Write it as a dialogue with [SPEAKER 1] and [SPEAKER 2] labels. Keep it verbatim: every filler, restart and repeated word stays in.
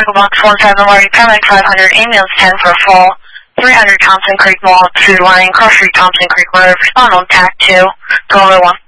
[SPEAKER 1] Echo Box one seven, Marty, Paramedic five hundred, ambulance ten for a fall, three hundred Thompson Creek Mall to line Cross Street, Thompson Creek Road, respond on T A C two, Delaware one.